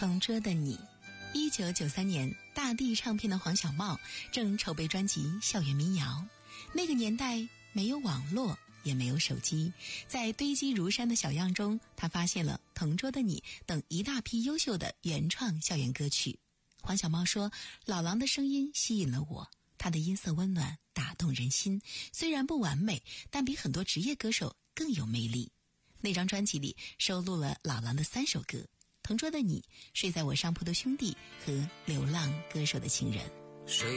同桌的你。1993年，大地唱片的黄小茂正筹备专辑《校园民谣》。那个年代没有网络，也没有手机，在堆积如山的小样中，他发现了《同桌的你》等一大批优秀的原创校园歌曲。黄小茂说，老狼的声音吸引了我，他的音色温暖，打动人心，虽然不完美，但比很多职业歌手更有魅力。那张专辑里收录了老狼的3首歌，《同桌的你》、睡在我上铺的兄弟和流浪歌手的情人。